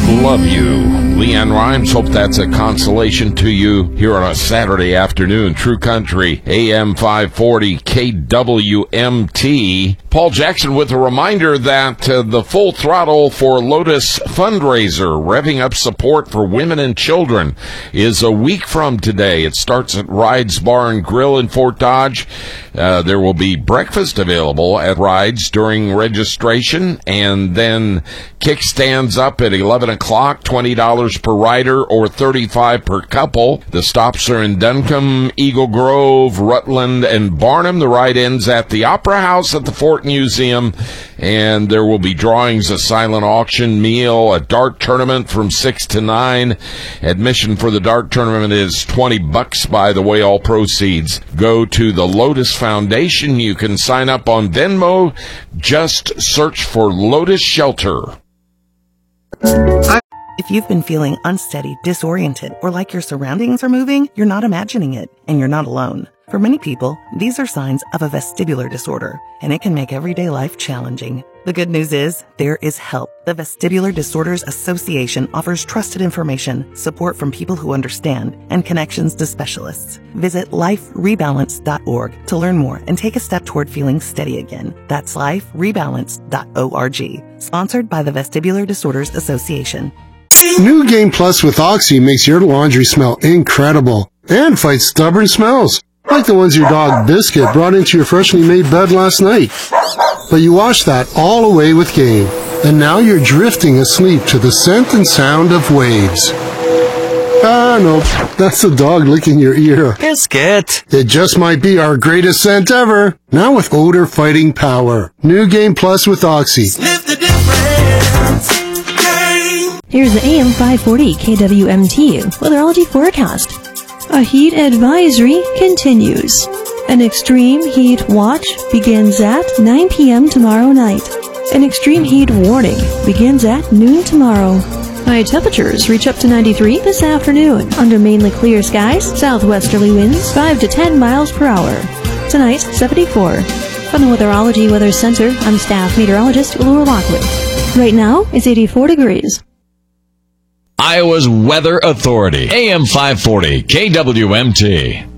Love You. Leanne Rhymes, hope that's a consolation to you here on a Saturday afternoon. True Country, AM 540, KWMT. Paul Jackson with a reminder that the Full Throttle for Lotus fundraiser, revving up support for women and children, is a week from today. It starts at Rides Bar and Grill in Fort Dodge. There will be breakfast available at Rides during registration, and then kickstands up at 11 o'clock, $20 per rider or $35 per couple. The stops are in Duncombe, Eagle Grove, Rutland, and Barnum. The ride ends at the Opera House at the Fort Museum, and there will be drawings, a silent auction, meal, a dart tournament from 6 to 9. Admission for the dart tournament is $20, by the way. All proceeds go to the Lotus Foundation. You can sign up on Venmo. Just search for Lotus Shelter. If you've been feeling unsteady, disoriented, or like your surroundings are moving, you're not imagining it, and you're not alone. For many people, these are signs of a vestibular disorder, and it can make everyday life challenging. The good news is, there is help. The Vestibular Disorders Association offers trusted information, support from people who understand, and connections to specialists. Visit liferebalance.org to learn more and take a step toward feeling steady again. That's liferebalance.org. Sponsored by the Vestibular Disorders Association. New Game Plus with Oxy makes your laundry smell incredible and fights stubborn smells, like the ones your dog Biscuit brought into your freshly made bed last night. But you washed that all away with Game, and now you're drifting asleep to the scent and sound of waves. Ah, no, that's the dog licking your ear. Biscuit! It just might be our greatest scent ever, now with odor-fighting power. New Game Plus with Oxy. Sniff the difference. Here's the AM 540 KWMT weatherology forecast. A heat advisory continues. An extreme heat watch begins at 9 p.m. tomorrow night. An extreme heat warning begins at noon tomorrow. High temperatures reach up to 93 this afternoon under mainly clear skies, southwesterly winds 5 to 10 miles per hour. Tonight, 74. From the Weatherology Weather Center, I'm staff meteorologist Laura Lockwood. Right now, it's 84 degrees. Iowa's Weather Authority, AM 540, KWMT.